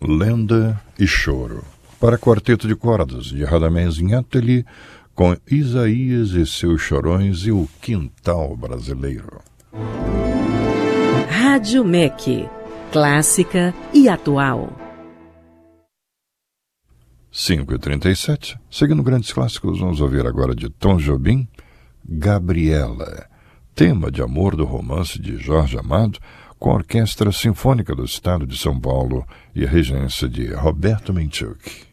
Lenda e Choro, para quarteto de cordas de Radamés Inátili, com Isaías e seus chorões e o Quintal Brasileiro. Rádio MEC, clássica e atual. 5h37, seguindo grandes clássicos, vamos ouvir agora de Tom Jobim, Gabriela, tema de amor do romance de Jorge Amado, com a Orquestra Sinfônica do Estado de São Paulo e a regência de Roberto Menchuk.